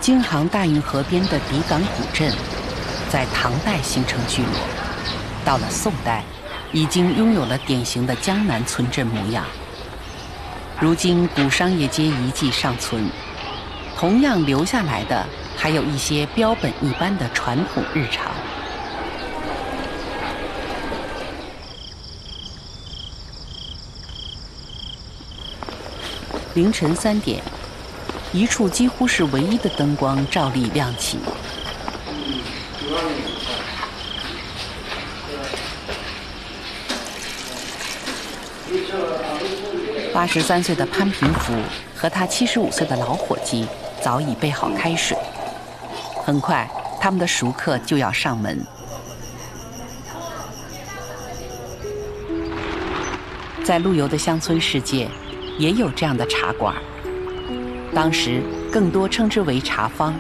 京杭大运河边的底岗古镇，在唐代形成聚落，到了宋代，已经拥有了典型的江南村镇模样。如今古商业街遗迹尚存，同样留下来的还有一些标本一般的传统日常。凌晨3点，一处几乎是唯一的灯光照例亮起。83岁的潘平福和他75岁的老伙计早已备好开水，很快他们的熟客就要上门。在陆游的乡村世界，也有这样的茶馆，当时更多称之为茶坊。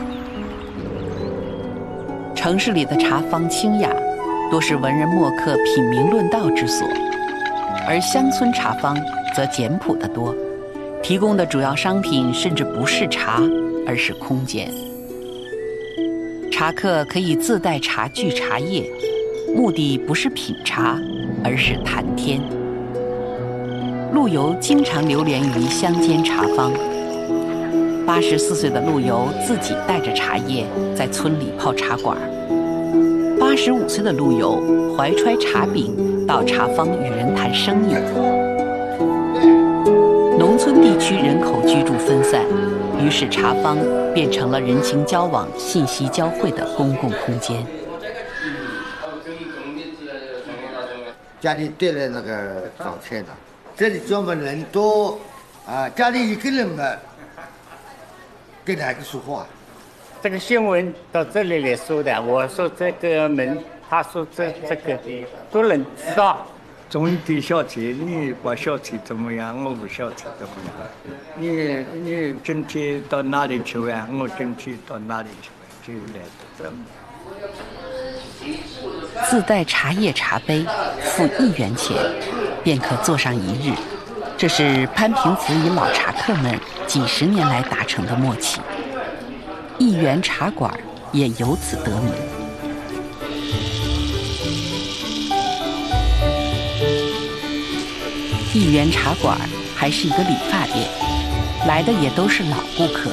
城市里的茶坊清雅，多是文人墨客品茗论道之所，而乡村茶坊则简朴得多，提供的主要商品甚至不是茶，而是空间。茶客可以自带茶具茶叶，目的不是品茶，而是谈天。陆游经常流连于乡间茶坊。84岁的陆游自己带着茶叶在村里泡茶馆，85岁的陆游怀揣茶饼到茶坊与人谈生意。农村地区人口居住分散，于是茶坊变成了人情交往、信息交汇的公共空间。 家里带来那个早菜的，这里专门人多啊，家里一个人嘛，跟哪个说话？ 这个新闻到这里来说的，我说这个门，他说这个都能知道。 中一点小菜，你把小菜怎么样？我不小菜怎么样？你今天到哪里去玩？我今天到哪里去玩？就来这么。 自带茶叶茶杯，付1元钱，便可坐上一日。这是潘平福与老茶客们几10年来达成的默契。1元茶馆也由此得名。1元茶馆还是一个理发店，来的也都是老顾客。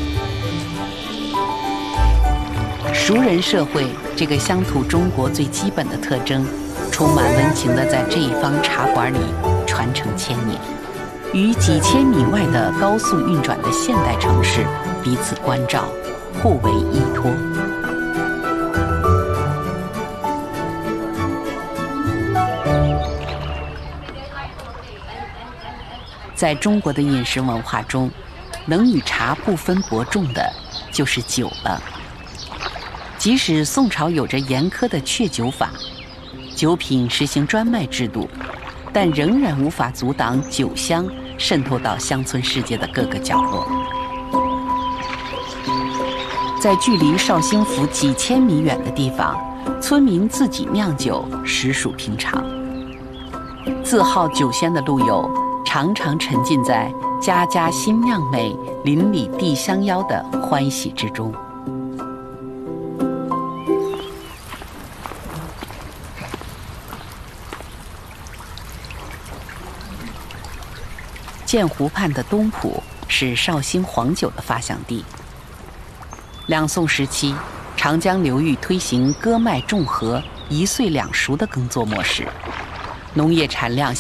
熟人社会这个乡土中国最基本的特征，充满温情地在这一方茶馆里传承千年，与几千米外的高速运转的现代城市彼此关照，互为依托。在中国的饮食文化中，能与茶不分伯仲的就是酒了。即使宋朝有着严苛的确酒法，酒品实行专卖制度，但仍然无法阻挡酒香渗透到乡村世界的各个角落。在距离绍兴府几千米远的地方，村民自己酿酒实属平常。自好酒仙的陆游常常沉浸在家家新酿美，邻里递香邀的欢喜之中。建湖畔的东浦是绍兴黄酒的发祥地。两宋时期，长江流域推行割麦种禾、1岁2熟的耕作模式，农业产量